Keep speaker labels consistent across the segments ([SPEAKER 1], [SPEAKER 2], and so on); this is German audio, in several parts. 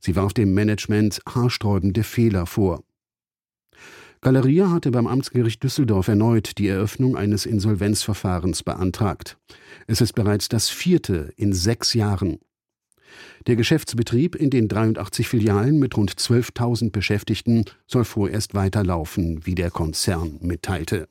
[SPEAKER 1] Sie warf dem Management haarsträubende Fehler vor. Galeria hatte beim Amtsgericht Düsseldorf erneut die Eröffnung eines Insolvenzverfahrens beantragt. Es ist bereits das 4. in 6 Jahren. Der Geschäftsbetrieb in den 83 Filialen mit rund 12.000 Beschäftigten soll vorerst weiterlaufen, wie der Konzern mitteilte.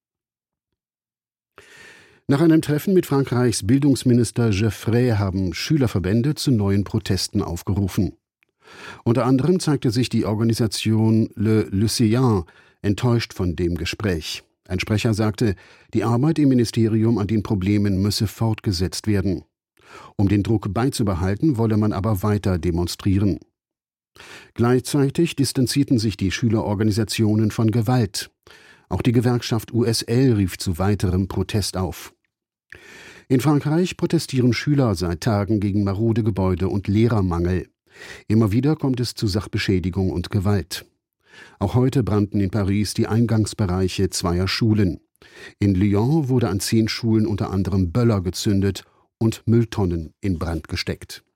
[SPEAKER 1] Nach einem Treffen mit Frankreichs Bildungsminister Geoffrey haben Schülerverbände zu neuen Protesten aufgerufen. Unter anderem zeigte sich die Organisation Le Lycéen enttäuscht von dem Gespräch. Ein Sprecher sagte, die Arbeit im Ministerium an den Problemen müsse fortgesetzt werden. Um den Druck beizubehalten, wolle man aber weiter demonstrieren. Gleichzeitig distanzierten sich die Schülerorganisationen von Gewalt. Auch die Gewerkschaft USL rief zu weiterem Protest auf. In Frankreich protestieren Schüler seit Tagen gegen marode Gebäude und Lehrermangel. Immer wieder kommt es zu Sachbeschädigung und Gewalt. Auch heute brannten in Paris die Eingangsbereiche zweier Schulen. In Lyon wurde an 10 Schulen unter anderem Böller gezündet und Mülltonnen in Brand gesteckt.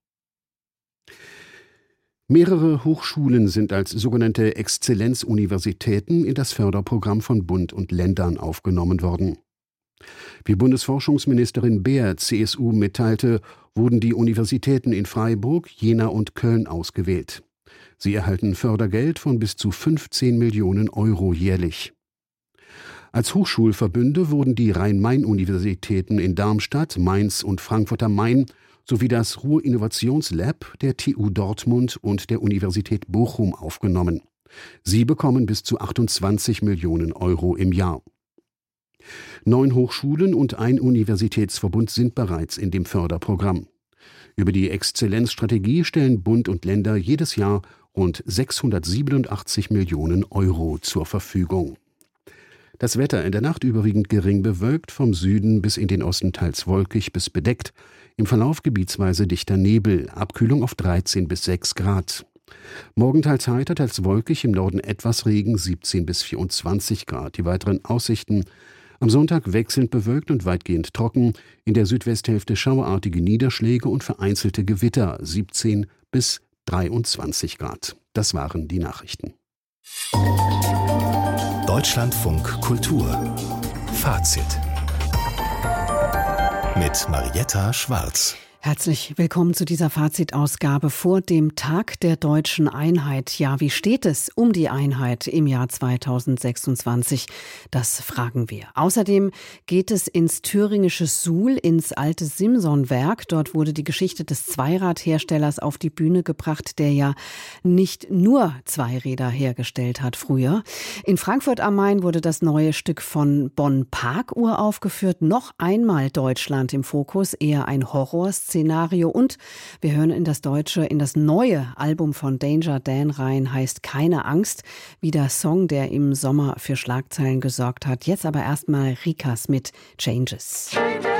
[SPEAKER 1] Mehrere Hochschulen sind als sogenannte Exzellenzuniversitäten in das Förderprogramm von Bund und Ländern aufgenommen worden. Wie Bundesforschungsministerin Beer, CSU, mitteilte, wurden die Universitäten in Freiburg, Jena und Köln ausgewählt. Sie erhalten Fördergeld von bis zu 15 Millionen Euro jährlich. Als Hochschulverbünde wurden die Rhein-Main-Universitäten in Darmstadt, Mainz und Frankfurt am Main sowie das Ruhr-Innovationslab der TU Dortmund und der Universität Bochum aufgenommen. Sie bekommen bis zu 28 Millionen Euro im Jahr. 9 Hochschulen und ein Universitätsverbund sind bereits in dem Förderprogramm. Über die Exzellenzstrategie stellen Bund und Länder jedes Jahr rund 687 Millionen Euro zur Verfügung. Das Wetter in der Nacht überwiegend gering bewölkt, vom Süden bis in den Osten teils wolkig bis bedeckt, im Verlauf gebietsweise dichter Nebel, Abkühlung auf 13 bis 6 Grad. Morgen teils heiter, teils wolkig, im Norden etwas Regen, 17 bis 24 Grad. Die weiteren Aussichten: am Sonntag wechselnd bewölkt und weitgehend trocken, in der Südwesthälfte schauerartige Niederschläge und vereinzelte Gewitter, 17 bis 23 Grad. Das waren die Nachrichten.
[SPEAKER 2] Deutschlandfunk Kultur Fazit mit Marietta Schwarz.
[SPEAKER 3] Herzlich willkommen zu dieser Fazitausgabe vor dem Tag der deutschen Einheit. Ja, wie steht es um die Einheit im Jahr 2026? Das fragen wir. Außerdem geht es ins thüringische Suhl, ins alte Simson-Werk. Dort wurde die Geschichte des Zweiradherstellers auf die Bühne gebracht, der ja nicht nur Zweiräder hergestellt hat früher. In Frankfurt am Main wurde das neue Stück von Bonn Parkuhr aufgeführt. Noch einmal Deutschland im Fokus, eher ein Horrorszenario. Und wir hören in das neue Album von Danger Dan rein, heißt Keine Angst, wie der Song, der im Sommer für Schlagzeilen gesorgt hat. Jetzt aber erstmal Rikas mit Changes.